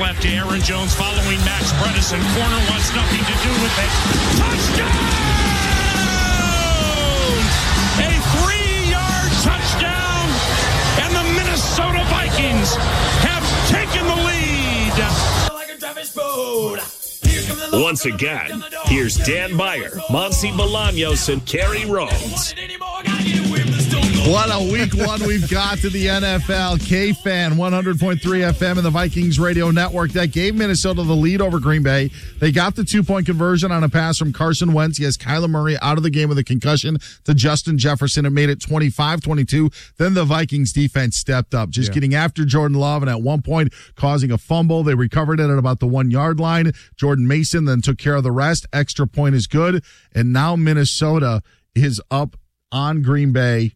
left to Aaron Jones following Max Bredesen. Corner wants nothing to do with it. Touchdown! A 3-yard touchdown, and the Minnesota Vikings have taken the lead. Once again, here's Dan Meyer, Monty Bolaños, and Kerry Rhodes. What a week one we've got to the NFL. K-Fan, 100.3 FM and the Vikings Radio Network. That gave Minnesota the lead over Green Bay. They got the 2-point conversion on a pass from Carson Wentz. He has Kyler Murray out of the game with a concussion to Justin Jefferson. It made it 25-22. Then the Vikings defense stepped up, just getting after Jordan Love, and at one point causing a fumble. They recovered it at about the 1-yard line. Jordan Mason then took care of the rest. Extra point is good. And now Minnesota is up on Green Bay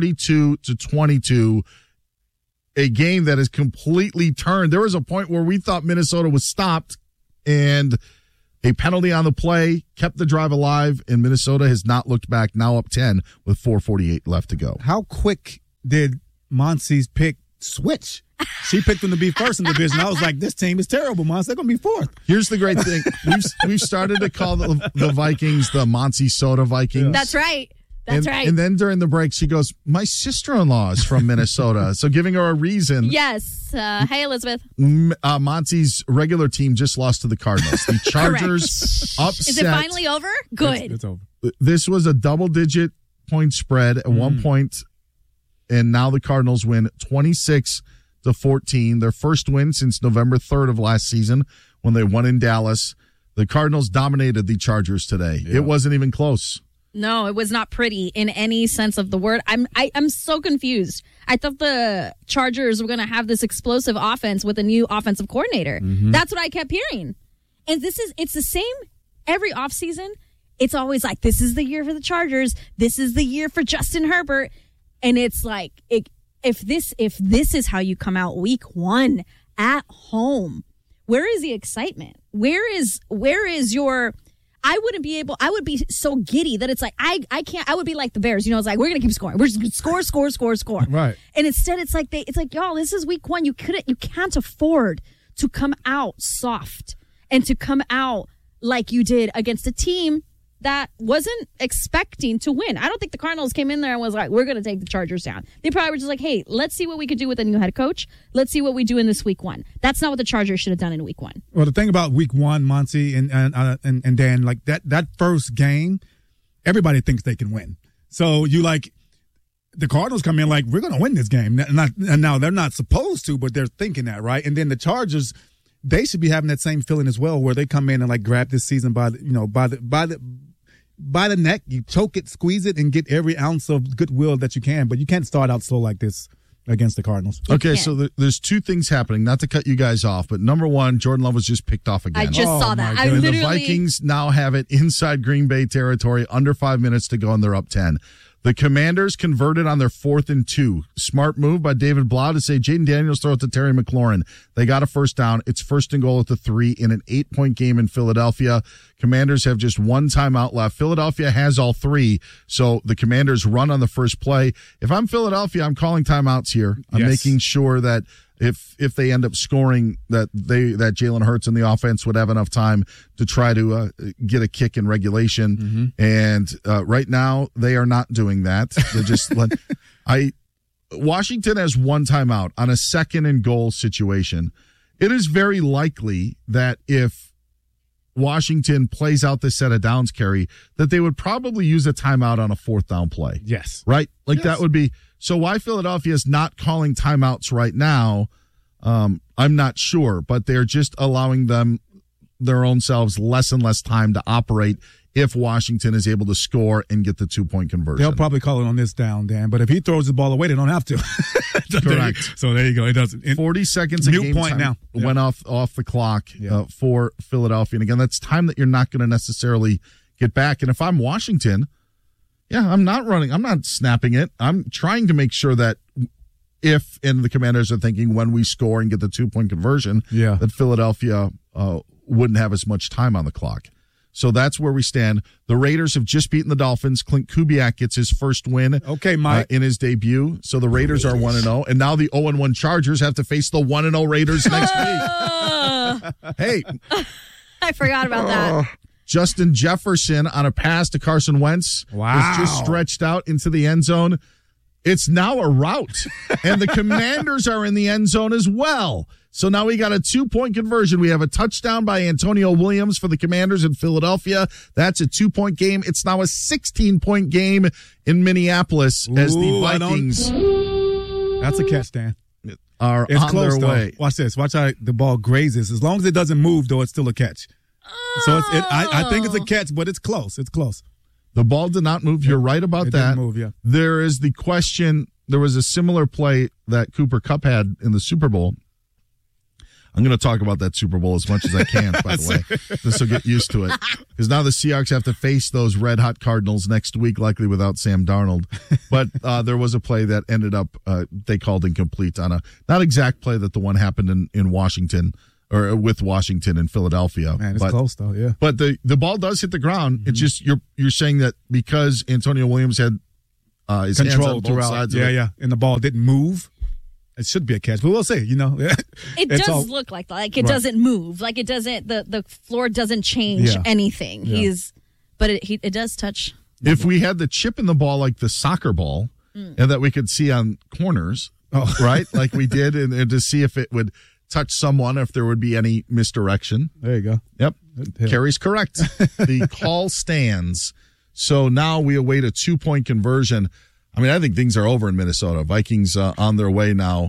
32-22, a game that is completely turned. There was a point where we thought Minnesota was stopped, and a penalty on the play kept the drive alive, and Minnesota has not looked back, now up 10 with 4:48 left to go. How quick did Monty's pick switch? She picked them to be first in the division. I was like, this team is terrible, Monty. They're going to be fourth. Here's the great thing. We've started to call the Vikings the Monty Soda Vikings. That's right. That's right. And then during the break, she goes, my sister-in-law is from Minnesota. So giving her a reason. Yes. Hey, Elizabeth. Monty's regular team just lost to the Cardinals. The Chargers upset. Is it finally over? Good. It's over. This was a double-digit point spread at one point, and now the Cardinals win 26-14. Their first win since November 3rd of last season when they won in Dallas. The Cardinals dominated the Chargers today. Yeah. It wasn't even close. No, it was not pretty in any sense of the word. I'm so confused. I thought the Chargers were going to have this explosive offense with a new offensive coordinator. That's what I kept hearing. And it's the same every offseason. It's always like, this is the year for the Chargers. This is the year for Justin Herbert. And it's like, if this is how you come out week one at home, where is the excitement? Where is your... I would be so giddy that it's like, I would be like the Bears, it's like, we're going to keep scoring. We're just going to score. Right. And instead it's like, y'all, this is week one. You can't afford to come out soft and to come out like you did against a team that wasn't expecting to win. I don't think the Cardinals came in there and was like, we're going to take the Chargers down. They probably were just like, hey, let's see what we can do with a new head coach. Let's see what we do in this week one. That's not what the Chargers should have done in week one. Well, the thing about week one, Monty and Dan, like that first game, everybody thinks they can win. So the Cardinals come in like, we're going to win this game. And now they're not supposed to, but they're thinking that, right? And then the Chargers, they should be having that same feeling as well, where they come in and like grab this season by the neck, you choke it, squeeze it, and get every ounce of goodwill that you can. But you can't start out slow like this against the Cardinals. Okay, so there's two things happening. Not to cut you guys off, but number one, Jordan Love was just picked off again. I just saw that. The Vikings now have it inside Green Bay territory, under 5 minutes to go, and they're up 10. The Commanders converted on their 4th and 2. Smart move by David Blau to say Jaden Daniels throw it to Terry McLaurin. They got a first down. It's 1st and goal at the 3 in an 8-point game in Philadelphia. Commanders have just one timeout left. Philadelphia has all 3, so the Commanders run on the first play. If I'm Philadelphia, I'm calling timeouts here. I'm making sure that if they end up scoring, that Jalen Hurts and the offense would have enough time to try to get a kick in regulation. And right now, they are not doing that. They're just Washington has one timeout on a 2nd and goal situation. It is very likely that if Washington plays out this set of downs, Kerry, that they would probably use a timeout on a 4th down play. Yes. Right? That would be... So why Philadelphia is not calling timeouts right now, I'm not sure, but they're just allowing their own selves less and less time to operate if Washington is able to score and get the 2-point conversion. They'll probably call it on this down, Dan, but if he throws the ball away, they don't have to. Correct. So there you go. It doesn't. 40 seconds of game point time now. Went off the clock for Philadelphia. And again, that's time that you're not going to necessarily get back. And if I'm Washington, I'm not running. I'm not snapping it. I'm trying to make sure that and the Commanders are thinking when we score and get the 2-point conversion, that Philadelphia wouldn't have as much time on the clock. So that's where we stand. The Raiders have just beaten the Dolphins. Clint Kubiak gets his first win in his debut. So the Raiders are 1-0. And now the 0-1 Chargers have to face the 1-0 Raiders next week. Hey, I forgot about that. Justin Jefferson on a pass to Carson Wentz was just stretched out into the end zone. It's now a rout, and the Commanders are in the end zone as well. So now we got a 2-point conversion. We have a touchdown by Antonio Williams for the Commanders in Philadelphia. That's a 2-point game. It's now a 16-point game in Minneapolis as the Vikings. That's a catch, Dan. Are it's on close, their way. Watch this. Watch how the ball grazes. As long as it doesn't move, though, it's still a catch. So I think it's a catch, but it's close. It's close. The ball did not move. You're right about that. Didn't move, yeah. There is the question. There was a similar play that Cooper Kupp had in the Super Bowl. I'm going to talk about that Super Bowl as much as I can, by the way. This will get used to it. Because now the Seahawks have to face those red-hot Cardinals next week, likely without Sam Darnold. But there was a play that ended up, they called incomplete on a, not exact play that the one happened in Washington, or with Washington and Philadelphia. Man, it's close, though, yeah. But the ball does hit the ground. Mm-hmm. It's just, you're saying that because Antonio Williams had his control hands on both sides of it. Yeah, and the ball didn't move. It should be a catch, but we'll see, It does look like it doesn't move. Like it doesn't, the floor doesn't change anything. Yeah. But it does touch. If we had the chip in the ball like the soccer ball and that we could see on corners, right? Like we did, and to see if it would touch someone, if there would be any misdirection. There you go. Yep. Carrie's correct. The call stands. So now we await a 2-point conversion. I mean, I think things are over in Minnesota. Vikings on their way now,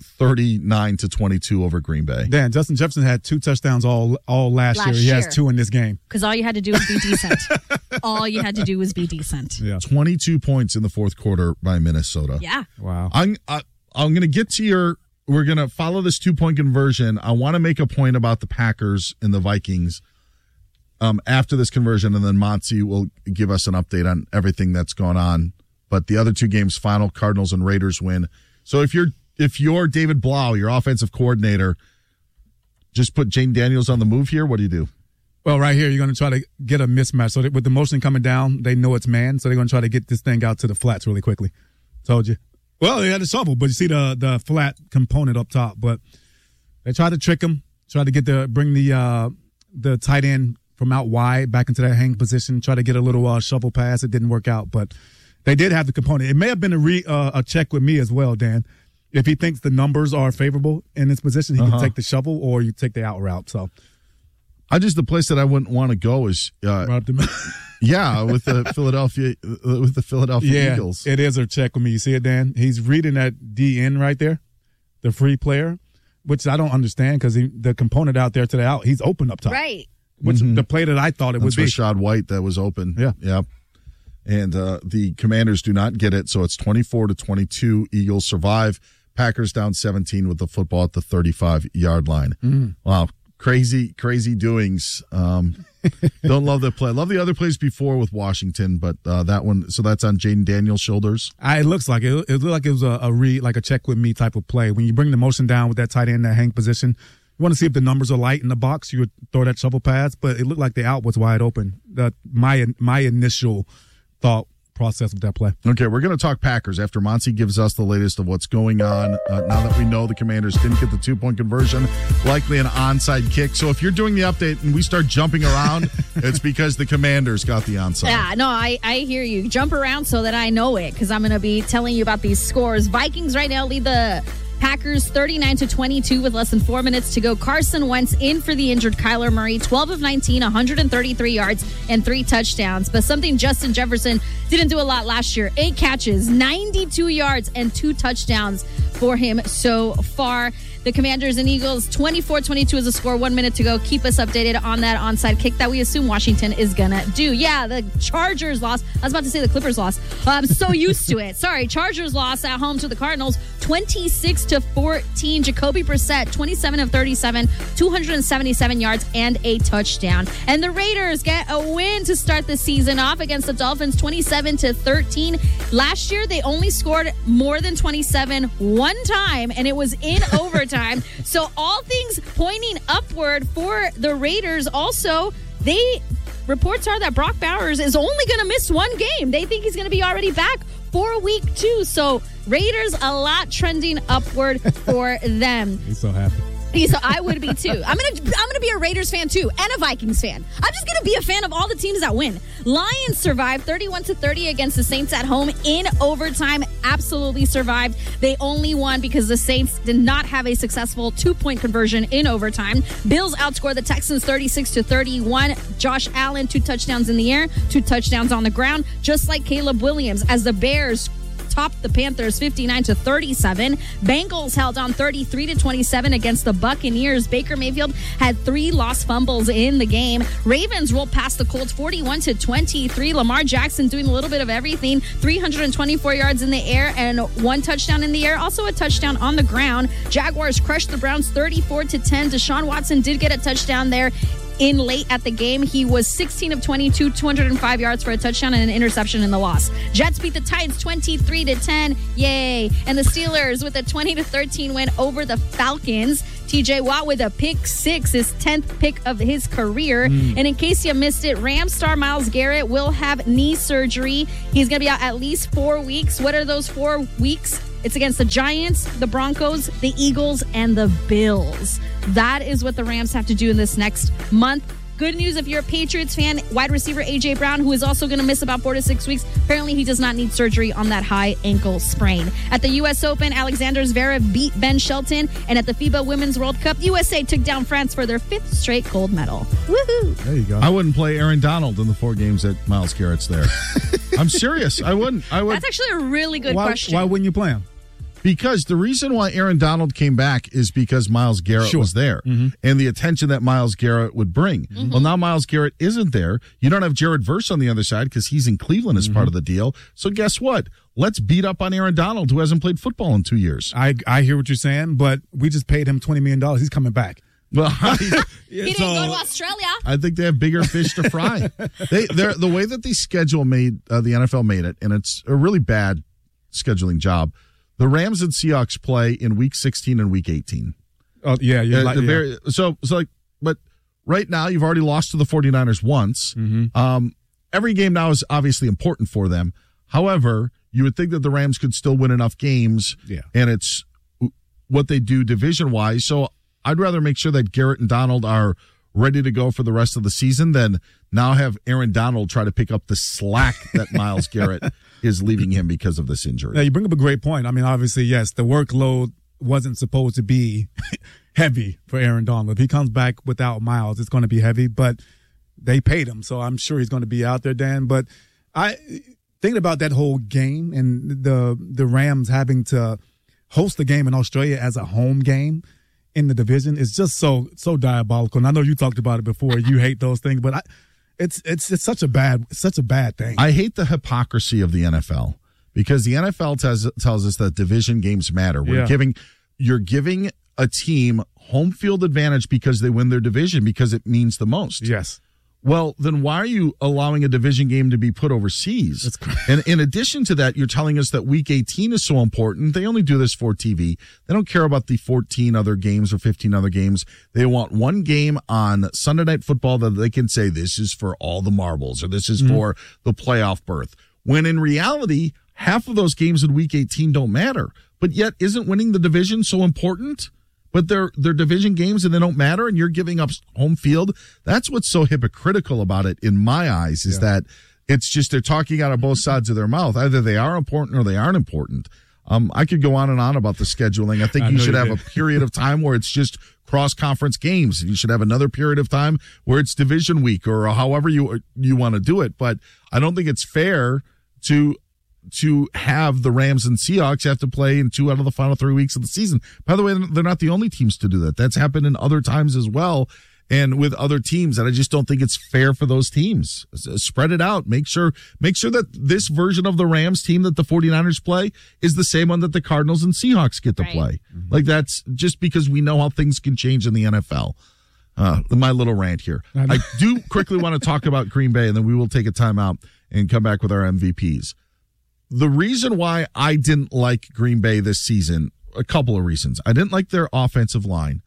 39-22 over Green Bay. Dan, Justin Jefferson had 2 touchdowns all last year. He has 2 in this game. Because all you had to do was be decent. All you had to do was be decent. Yeah. 22 points in the fourth quarter by Minnesota. Yeah. Wow. I'm going to get to your. We're going to follow this 2-point conversion. I want to make a point about the Packers and the Vikings after this conversion, and then Monty will give us an update on everything that's gone on. But the other 2 games, final, Cardinals and Raiders win. So if you're David Blau, your offensive coordinator, just put Jane Daniels on the move here. What do you do? Well, right here, you're going to try to get a mismatch. So with the motion coming down, they know it's man, so they're going to try to get this thing out to the flats really quickly. Told you. Well, they had a shovel, but you see the flat component up top. But they tried to trick him, tried to bring the tight end from out wide back into that hang position, try to get a little shovel pass. It didn't work out, but they did have the component. It may have been a check with me as well, Dan. If he thinks the numbers are favorable in this position, he can take the shovel or you take the out route. So, the place that I wouldn't want to go is with the Philadelphia Eagles. It is a check with me. You see it, Dan? He's reading that DN right there, the free player, which I don't understand because the component out there to the out, he's open up top. Right. Which the play that I thought it would be. Rashad White that was open. Yeah. Yep. And the Commanders do not get it, so it's 24-22. Eagles survive. Packers down 17 with the football at the 35-yard line. Wow, crazy doings. Don't love that play. Love the other plays before with Washington, but that one. So that's on Jaden Daniels' shoulders. It looks like it. It looked like it was a check with me type of play. When you bring the motion down with that tight end, that hang position, you want to see if the numbers are light in the box. You would throw that shovel pass, but it looked like the out was wide open. My initial thought process of that play. Okay, we're going to talk Packers after Monty gives us the latest of what's going on. Now that we know the Commanders didn't get the 2-point conversion, likely an onside kick. So if you're doing the update and we start jumping around, it's because the Commanders got the onside. Yeah, no, I hear you. Jump around so that I know it because I'm going to be telling you about these scores. Vikings right now lead the Packers 39-22 with less than 4 minutes to go. Carson Wentz in for the injured Kyler Murray, 12 of 19, 133 yards and 3 touchdowns. But something Justin Jefferson didn't do a lot last year. 8 catches, 92 yards and 2 touchdowns for him so far. The Commanders and Eagles, 24-22 is the score. 1 minute to go. Keep us updated on that onside kick that we assume Washington is going to do. Yeah, the Chargers lost. I was about to say the Clippers lost. I'm so used to it. Sorry, Chargers lost at home to the Cardinals, 26-14. Jacoby Brissett, 27 of 37, 277 yards and a touchdown. And the Raiders get a win to start the season off against the Dolphins, 27-13. Last year, they only scored more than 27 one time, and it was in overtime. So all things pointing upward for the Raiders. Also, reports are that Brock Bowers is only going to miss 1 game. They think he's going to be already back for week 2. So Raiders, a lot trending upward for them. He's so happy. So I would be too. I'm gonna be a Raiders fan too, and a Vikings fan. I'm just gonna be a fan of all the teams that win. Lions survived 31-30 against the Saints at home in overtime. Absolutely survived. They only won because the Saints did not have a successful 2-point conversion in overtime. Bills outscored the Texans 36-31. Josh Allen 2 touchdowns in the air, 2 touchdowns on the ground, just like Caleb Williams, as the Bears topped the Panthers 59-37. Bengals held on 33-27 against the Buccaneers. Baker Mayfield had 3 lost fumbles in the game. Ravens rolled past the Colts 41-23. Lamar Jackson doing a little bit of everything. 324 yards in the air and 1 touchdown in the air. Also a touchdown on the ground. Jaguars crushed the Browns 34-10. Deshaun Watson did get a touchdown there in late at the game. He was 16 of 22, 205 yards for a touchdown and an interception in the loss. Jets beat the Titans 23-10. Yay. And the Steelers with a 20-13 win over the Falcons. TJ Watt with a pick 6, his 10th pick of his career. And in case you missed it, Rams star Myles Garrett will have knee surgery. He's going to be out at least 4 weeks. What are those 4 weeks? It's against the Giants, the Broncos, the Eagles, and the Bills. That is what the Rams have to do in this next month. Good news if you're a Patriots fan, wide receiver A.J. Brown, who is also going to miss about 4 to 6 weeks. Apparently, he does not need surgery on that high ankle sprain. At the U.S. Open, Alexander Zverev beat Ben Shelton. And at the FIBA Women's World Cup, USA took down France for their 5th straight gold medal. Woohoo! There you go. I wouldn't play Aaron Donald in the 4 games that Myles Garrett's there. I'm serious. I wouldn't. That's actually a really good question. Why wouldn't you play him? Because the reason why Aaron Donald came back is because Myles Garrett was there and the attention that Myles Garrett would bring. Well, now Myles Garrett isn't there. You don't have Jared Verse on the other side because he's in Cleveland as part of the deal. So guess what? Let's beat up on Aaron Donald, who hasn't played football in 2 years. I hear what you're saying, but we just paid him $20 million. He's coming back. Well, he didn't go to Australia. I think they have bigger fish to fry. The way that the schedule made, the NFL made it, and it's a really bad scheduling job. The Rams and Seahawks play in Week 16 and Week 18. Oh, yeah. But right now, you've already lost to the 49ers once. Every game now is obviously important for them. However, you would think that the Rams could still win enough games, and it's what they do division-wise. So I'd rather make sure that Garrett and Donald are ready to go for the rest of the season than now have Aaron Donald try to pick up the slack that Myles Garrett is leaving him because of this injury. Yeah, you bring up a great point. I mean, obviously, yes, the workload wasn't supposed to be heavy for Aaron Donald. If he comes back without Myles, it's going to be heavy, but they paid him, so I'm sure he's going to be out there, Dan. But thinking about that whole game and the Rams having to host the game in Australia as a home game in the division is just so diabolical. And I know you talked about it before. You hate those things, but it's such a bad thing. I hate the hypocrisy of the NFL because the NFL tells us that division games matter. You're giving a team home field advantage because they win their division because it means the most. Yes. Well, then why are you allowing a division game to be put overseas? That's correct. And in addition to that, you're telling us that Week 18 is so important. They only do this for TV. They don't care about the 14 other games or 15 other games. They want one game on Sunday Night Football that they can say this is for all the marbles or this is for the playoff berth. When in reality, half of those games in Week 18 don't matter. But yet, isn't winning the division so important? But they're division games and they don't matter, and you're giving up home field. That's what's so hypocritical about it in my eyes is that it's just they're talking out of both sides of their mouth. Either they are important or they aren't important. I could go on and on about the scheduling. I think you should have a period of time where it's just cross-conference games. And you should have another period of time where it's division week or however you want to do it. But I don't think it's fair to have the Rams and Seahawks have to play in 2 out of the final 3 weeks of the season. By the way, they're not the only teams to do that. That's happened in other times as well and with other teams. And I just don't think it's fair for those teams. Spread it out. Make sure that this version of the Rams team that the 49ers play is the same one that the Cardinals and Seahawks get to play. Like that's just because we know how things can change in the NFL. My little rant here. I do quickly want to talk about Green Bay and then we will take a timeout and come back with our MVPs. The reason why I didn't like Green Bay this season, a couple of reasons. I didn't like their offensive line.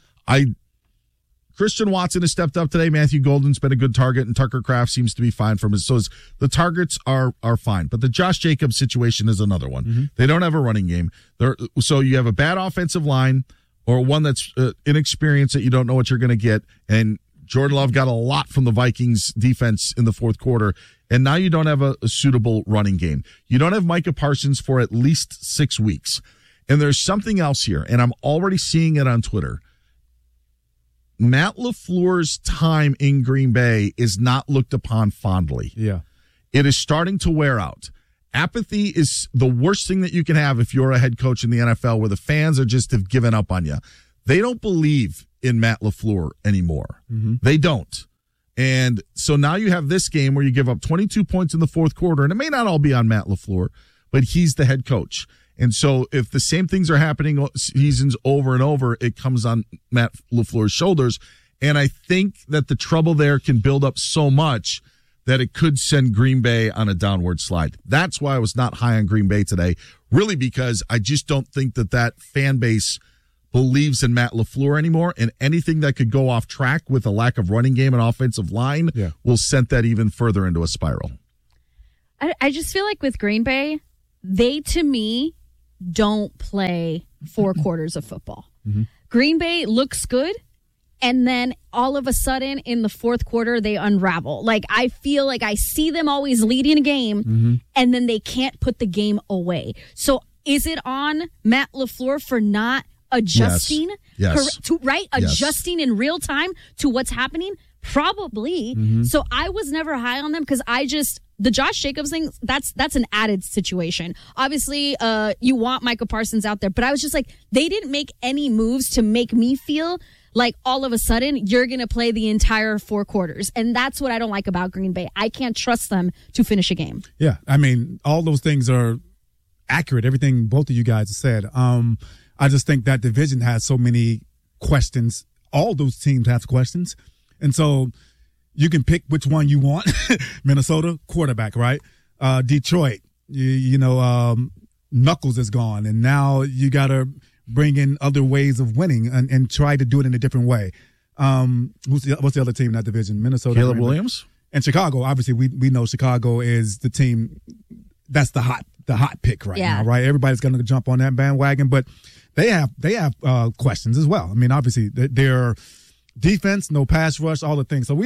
Christian Watson has stepped up today. Matthew Golden's been a good target, and Tucker Kraft seems to be fine from his. So the targets are fine. But the Josh Jacobs situation is another one. They don't have a running game. So you have a bad offensive line. or one that's inexperienced that you don't know what you're going to get. And Jordan Love got a lot from the Vikings defense in the fourth quarter. And now you don't have a suitable running game. You don't have Micah Parsons for at least 6 weeks. And there's something else here, and I'm already seeing it on Twitter. Matt LaFleur's time in Green Bay is not looked upon fondly. Yeah. It is starting to wear out. Apathy is the worst thing that you can have if you're a head coach in the NFL, where the fans are just have given up on you. They don't believe in Matt LaFleur anymore. Mm-hmm. They don't. And so now you have this game where you give up 22 points in the fourth quarter, and it may not all be on Matt LaFleur, but he's the head coach. And so if the same things are happening seasons over and over, it comes on Matt LaFleur's shoulders. And I think that the trouble there can build up so much that it could send Green Bay on a downward slide. That's why I was not high on Green Bay today, really, because I just don't think that fan base believes in Matt LaFleur anymore, and anything that could go off track with a lack of running game and offensive line will send that even further into a spiral. I just feel like with Green Bay, they, to me, don't play 4 quarters of football. Mm-hmm. Green Bay looks good, and then all of a sudden in the fourth quarter, they unravel. Like, I feel like I see them always leading a game, and then they can't put the game away. So is it on Matt LaFleur for not adjusting, yes. Adjusting in real time to what's happening? Probably. Mm-hmm. So I was never high on them because the Josh Jacobs thing, that's an added situation. Obviously, you want Micah Parsons out there, but I was just like, they didn't make any moves to make me feel like all of a sudden you're going to play the entire 4 quarters. And that's what I don't like about Green Bay. I can't trust them to finish a game. Yeah, I mean, all those things are accurate, everything both of you guys have said. I just think that division has so many questions. All those teams have questions. And so you can pick which one you want. Minnesota, quarterback, right? Detroit, Knuckles is gone. And now you got to bring in other ways of winning and try to do it in a different way. What's the other team in that division? Minnesota. Caleb Williams. And Chicago. Obviously, we know Chicago is the team that's the hot pick right now, right? Everybody's going to jump on that bandwagon, but they have questions as well. I mean, obviously, their defense, no pass rush, all the things. So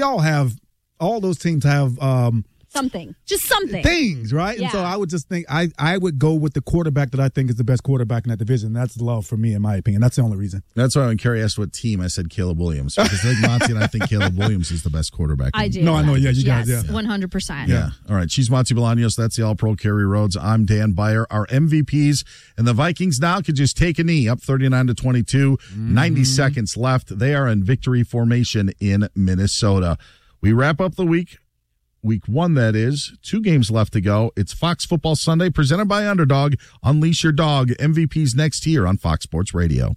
all those teams have something, just something things, right? Yeah. And so I would just think I would go with the quarterback that I think is the best quarterback in that division. That's Love for me, in my opinion. That's the only reason. That's why when Kerry asked what team, I said Caleb Williams, because I think Monty and I think Caleb Williams is the best quarterback. I do. No, I know. Yeah, you guys. Yeah, 100%. Yeah. All right. She's Monty Bolaños. That's the All-Pro Kerry Rhodes. I'm Dan Beyer. Our MVPs and the Vikings now could just take a knee, up 39-22. 90 seconds left. They are in victory formation in Minnesota. We wrap up the week. Week 1, that is. 2 games left to go. It's Fox Football Sunday, presented by Underdog. Unleash your dog. MVPs next here on Fox Sports Radio.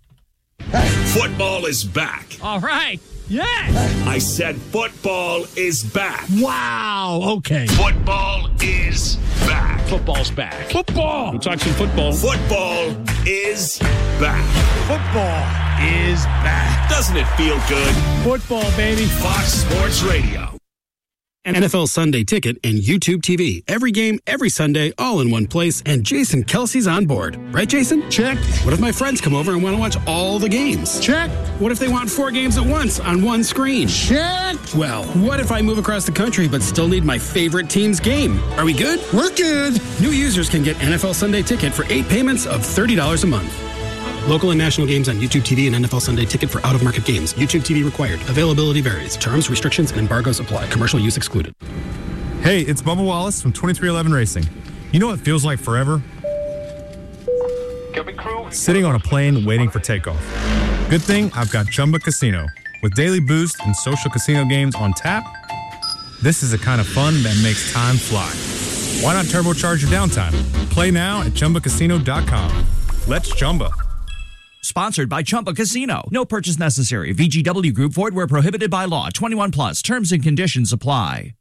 Football is back. All right. Yes. I said football is back. Wow. Okay. Football is back. Football's back. Football. We'll talk some football. Football is back. Football is back. Doesn't it feel good? Football, baby. Fox Sports Radio. NFL Sunday Ticket and YouTube TV. Every game, every Sunday, all in one place, and Jason Kelsey's on board. Right, Jason? Check. What if my friends come over and want to watch all the games? Check. What if they want 4 games at once on one screen? Check. Well, what if I move across the country but still need my favorite team's game? Are we good? We're good. New users can get NFL Sunday Ticket for 8 payments of $30 a month. Local and national games on YouTube TV and NFL Sunday Ticket for out-of-market games. YouTube TV required. Availability varies. Terms, restrictions, and embargoes apply. Commercial use excluded. Hey, it's Bubba Wallace from 2311 Racing. You know what feels like forever? Sitting on a plane waiting for takeoff. Good thing I've got Chumba Casino. With daily boost and social casino games on tap, this is the kind of fun that makes time fly. Why not turbocharge your downtime? Play now at ChumbaCasino.com. Let's Chumba. Sponsored by Chumba Casino. No purchase necessary. VGW Group. Void where prohibited by law. 21 plus. Terms and conditions apply.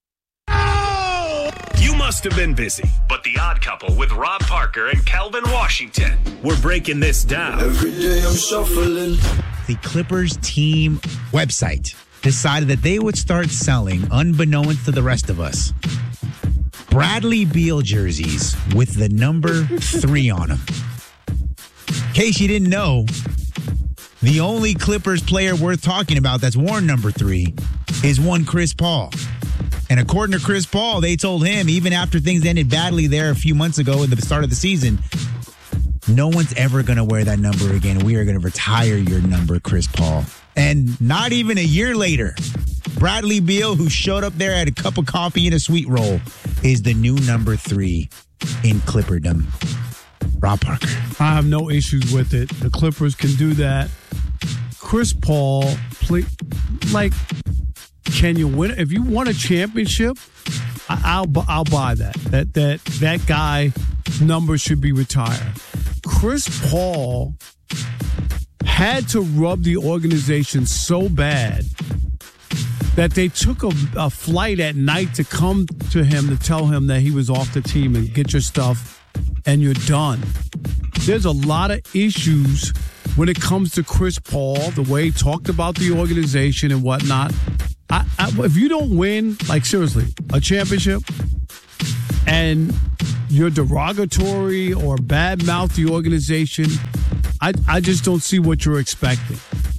You must have been busy, but The Odd Couple with Rob Parker and Calvin Washington. We're breaking this down. Every day I'm shuffling. The Clippers team website decided that they would start selling, unbeknownst to the rest of us, Bradley Beal jerseys with the number 3 on them. In case you didn't know, The only Clippers player worth talking about that's worn number 3 is one Chris Paul. And according to Chris Paul, they told him, even after things ended badly there a few months ago at the start of the season, no one's ever going to wear that number again. We are going to retire your number, Chris Paul. And not even a year later, Bradley Beal, who showed up there, had a cup of coffee and a sweet roll, is the new number 3 in Clipperdom. Rob Parker. I have no issues with it. The Clippers can do that. Chris Paul, can you win? If you won a championship, I'll buy that. That guy number should be retired. Chris Paul had to rub the organization so bad that they took a flight at night to come to him to tell him that he was off the team and get your stuff and you're done. There's a lot of issues when it comes to Chris Paul, the way he talked about the organization and whatnot. If you don't win, seriously, a championship and you're derogatory or badmouth the organization, I just don't see what you're expecting.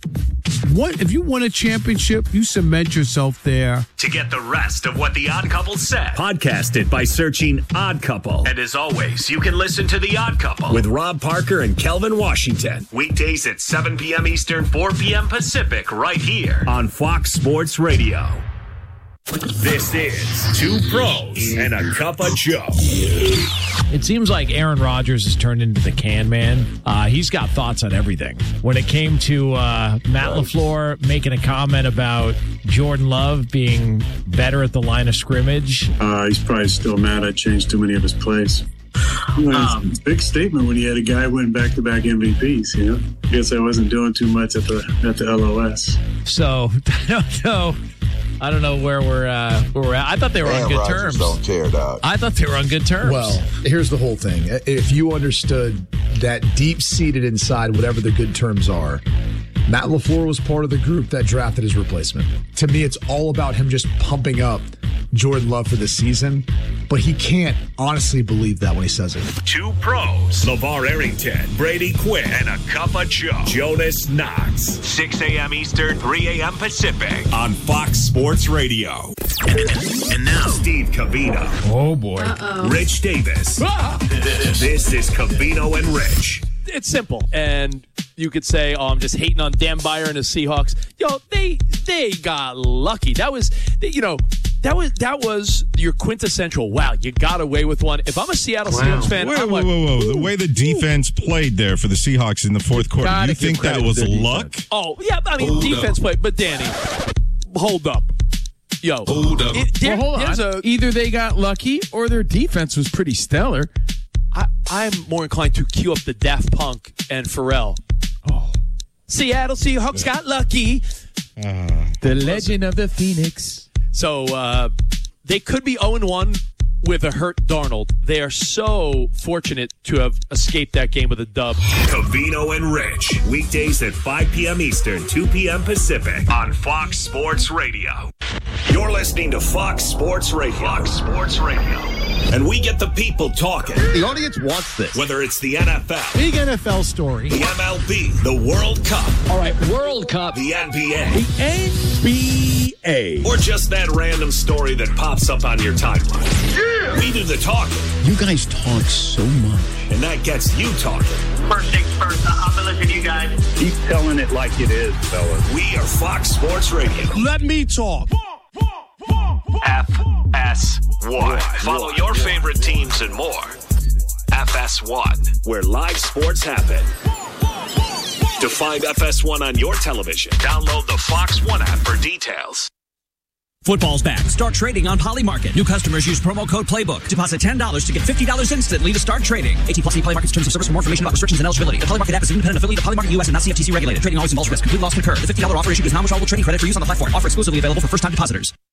If you win a championship, you cement yourself there. To get the rest of what The Odd Couple said, podcast it by searching Odd Couple. And as always, you can listen to The Odd Couple with Rob Parker and Kelvin Washington. Weekdays at 7 p.m. Eastern, 4 p.m. Pacific, right here on Fox Sports Radio. This is Two Pros and a Cup of Joe. It seems like Aaron Rodgers has turned into the can man. He's got thoughts on everything. When it came to Matt LaFleur making a comment about Jordan Love being better at the line of scrimmage. He's probably still mad I changed too many of his plays. It's a big statement when you had a guy win back-to-back MVPs, you know? I guess I wasn't doing too much at the LOS. So, I don't know where we're at. I thought they were on good terms. Don't care, dog. I thought they were on good terms. Well, here's the whole thing. If you understood that deep-seated inside whatever the good terms are, Matt LaFleur was part of the group that drafted his replacement. To me, it's all about him just pumping up Jordan Love for the season, but he can't honestly believe that when he says it. Two Pros, LeVar Arrington, Brady Quinn, and a Cup of Joe, Jonas Knox. 6 a.m. Eastern, 3 a.m. Pacific on Fox Sports Radio. And now, Steve Covino. Oh, boy. Rich Davis. This is Covino and Rich. It's simple, and you could say, "Oh, I'm just hating on Dan Byer and the Seahawks." They got lucky. That was your quintessential. Wow, you got away with one. If I'm a Seattle Seahawks fan, I'm like, whoa! The way the defense played there for the Seahawks in the fourth quarter, you think that was luck? Oh yeah, I mean defense played, but Danny, hold up. Hold up. Hold on. Either they got lucky or their defense was pretty stellar. I'm more inclined to cue up the Daft Punk and Pharrell. Oh. Seattle Seahawks got lucky. The legend of the Phoenix. So they could be 0-1 with a hurt Darnold. They are so fortunate to have escaped that game with a dub. Covino and Rich. Weekdays at 5 p.m. Eastern, 2 p.m. Pacific on Fox Sports Radio. You're listening to Fox Sports Radio. Fox Sports Radio. And we get the people talking. The audience wants this. Whether it's the NFL. Big NFL story. The MLB. The World Cup. All right, World Cup. The NBA. The NBA. Or just that random story that pops up on your timeline. Yeah! We do the talking. You guys talk so much. And that gets you talking. First things first, I've been listening to you guys. Keep telling it like it is, fellas. We are Fox Sports Radio. Let me talk. FS1. Follow your favorite teams and more. FS1, where live sports happen. To find FS1 on your television, download the Fox One app for details. Football's back. Start trading on Polymarket. New customers use promo code PLAYBOOK. Deposit $10 to get $50 instantly to start trading. 18+ see Polymarket's terms of service for more information about restrictions and eligibility. The Polymarket app is an independent affiliate of Polymarket US and not CFTC regulated. Trading always involves risk. Complete loss concurred. The $50 offer issued is non-withdrawable trading credit for use on the platform. Offer exclusively available for first-time depositors.